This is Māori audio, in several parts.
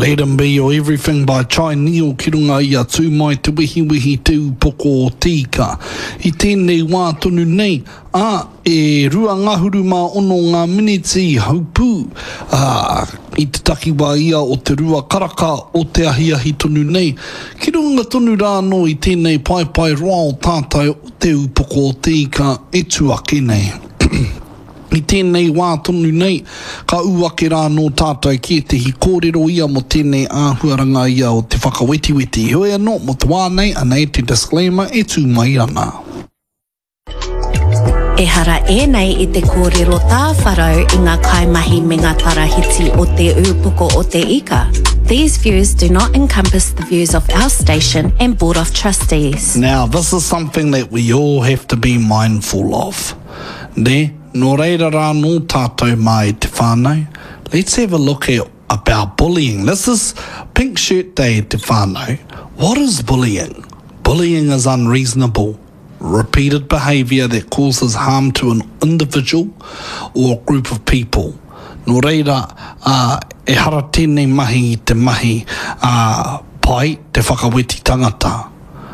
Let Him Be or Everything by Chai Neil ki runga i a tū mai te wihi tū poko o tika. I tēnei wā tonu nei, e rua ngahuru mā ono ngā miniti haupū. I te takiwa ia o te rua karaka o te ahiahi tonu nei. Ki runga tonu rāno i tēnei pai roa o tātai o te upoko o tika e tuake nei. I tēnei wā tonu nei, ka uake rā no tātai ki te hi kōrero ia mo tēnei āhuaranga ia o te whakawetiweti. Hoi anō, mo te wā nei, anei te disclaimer e tū mai ana. E hara e nei I te kōrero tā wharau I ngā kaimahi me ngā tarahiti o te ūpoko o te ika. These views do not encompass the views of our station and Board of Trustees. Now, this is something that we all have to be mindful of. Ne? Nō reira rā nō tātou mai te whānau. Let's have a look at about bullying. This is Pink Shirt Day te whānau. What is bullying? Bullying is unreasonable, repeated behaviour that causes harm to an individual or group of people. Nō reira, e hara tēnei mahi I te mahi pai te whakaweti tangata.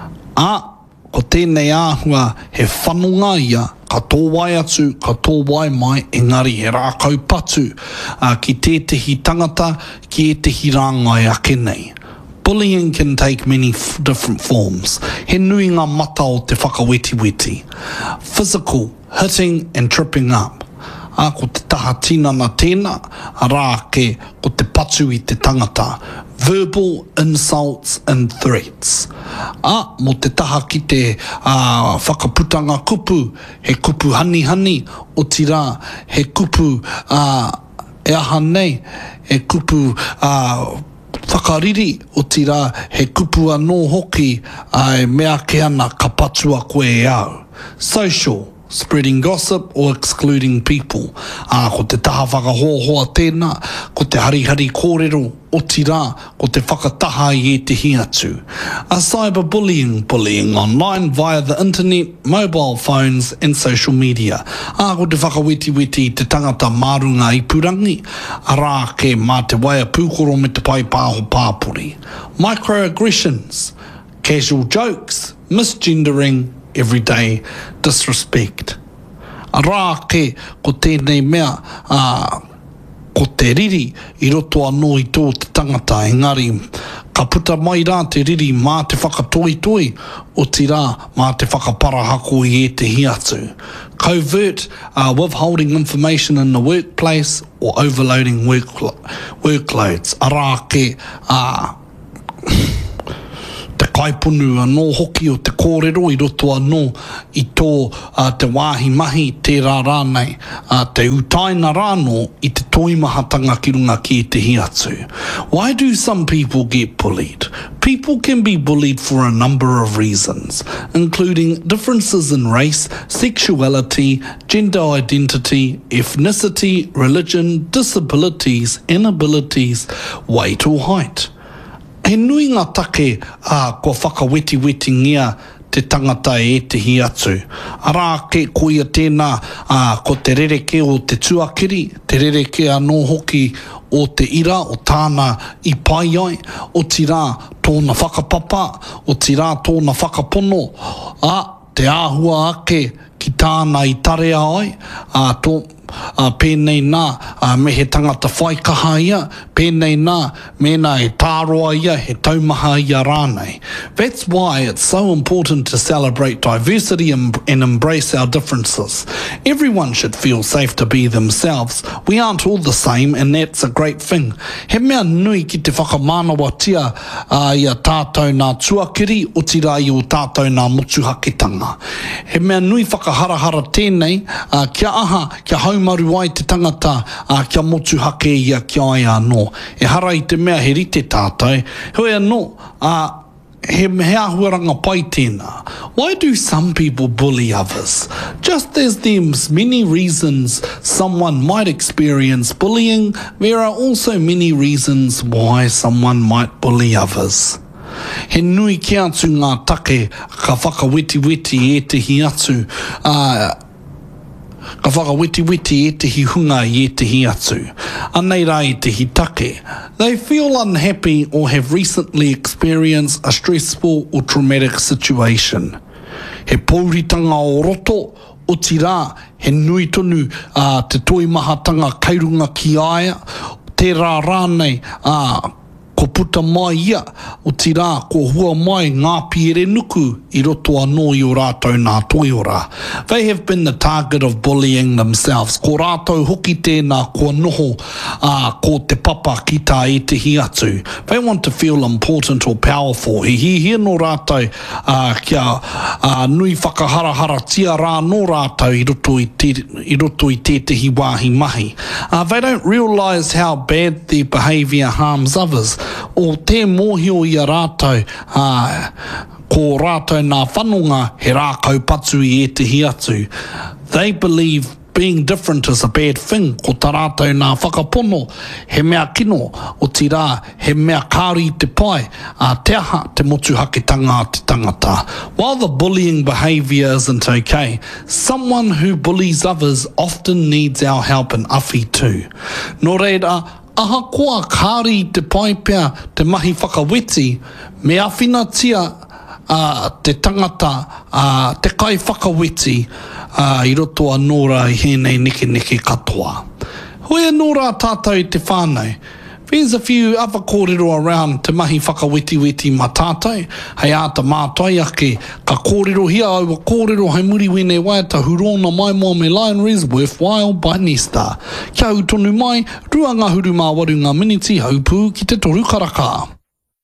Ko tēnei āhua he whanonga ia, ka tōwai atu, ka tōwai mai, engari he rākau patu ki tētehi tangata, ki ētehi rāngai ake nei. Bullying can take many different forms. He nui ngā mata o te whakawetiweti. Physical, hitting and tripping up. Ko te taha tinana tēnā, rā ke ko te patu I te tangata. Verbal insults and threats. Mo te taha ki te whakaputanga kupu, he kupu hani, o tira he kupu e aha nei, he kupu whakariri, o tira he kupu anō hoki, mea ke ana ka patua koe e au. Social. Spreading gossip or excluding people. Ko te taha whakahoahoa tēnā, ko te harihari kōrero, o tira, ko te whakataha I te hiatu. Cyberbullying, bullying online via the internet, mobile phones and social media. Ko te whakawetiweti te tangata mārunga I purangi, rā ke mā te waia pūkoro me te pai pāho pāpuri. Microaggressions, casual jokes, misgendering, everyday disrespect. Rā ke ko tēnei mea ko te riri I roto anō I tō te tangata engari ka puta mai rā te riri mā te whakatoitoi o tira mā te whakaparahako I te hiatu. Covert withholding information in the workplace or overloading workloads. Rā ke te kaipunu anō hoki o te kōrero I roto anō I tō te wāhi mahi tērā rānei, te utaina rāno I te toimahatanga ki runga ki te hiatu. Why do some people get bullied? People can be bullied for a number of reasons, including differences in race, sexuality, gender identity, ethnicity, religion, disabilities, inabilities, weight or height. He nui ngā take kua whakawetiweti ngia te tangata e te hiatu. Arā ke koia tēnā ko te rereke o te tuakiri, te rereke anō hoki o te ira o tāna I pai ai, o tira tōna whakapapa, o tira tōna whakapono, te āhua ake ki tāna I tarea ai, pēnei nā me he tangata whaikaha ia, pēnei nā mēnā he tāroa ia, he taumaha ia rānei. That's why it's so important to celebrate diversity and embrace our differences. Everyone should feel safe to be themselves. We aren't all the same and that's a great thing. He mea nui ki te whakamānawatia ia tātou nā tuakiri o tira I o tātou nā motuhaketanga. He mea nui whakaharahara tēnei kia aha, kia haumaru ai te tangata kia motuhake ia kia ai anō. E hara I te mea he rite tātou. Hoi anō, he ahuaranga pai tēnā. Why do some people bully others? Just as there's many reasons someone might experience bullying, there are also many reasons why someone might bully others. He nui ki atu ngā take ka whakawetiweti e te hi atu ka whakawiti e te hi hunga I e te hi atu. Anei rā I te hi take. They feel unhappy or have recently experienced a stressful or traumatic situation. He pouritanga o roto, o tira, he nui tonu te toi mahatanga kairunga ki aia, te rā rānei ko puta mai ia, o tira, ko hua mai ngā piere nuku I roto anō I o rātou nā toiora. They have been the target of bullying themselves. Ko rātou hoki tēnā kua noho ko te papa ki tā e te hi atu. They want to feel important or powerful. He hihia no rātou kia nui whakaharahara tia rā no rātou I roto I tētahi wāhi mahi. They don't realise how bad their behaviour harms others. O te mōhio I a rātou ko rātou nā whanonga he rā kaupatu I e te hi atu. They believe being different is a bad thing. Ko tā rātou nā whakapono, he mea kino, o tira, he mea kāri te pai, te aha te motuhaketanga te tangata. While the bullying behaviour isn't okay, someone who bullies others often needs our help and awhi too. Nō reira, aha koa kāri te pai pia te mahi whakaweti, me awhina tia te tangata, te kai whakaweti I roto anō rā I hēnei neke katoa. Hoi anō rā tātou I te whānau. There's a few other kōrero around te mahi whakaweti ma tātou. Hei āta mātai ake, ka kōrero hia aua kōrero hei muri wene waiata hurona mai moa me Lionrez Worthwhile by Nesta. Kia utonu mai, ruanga huru mā waru ngā miniti haupū ki te toru karaka.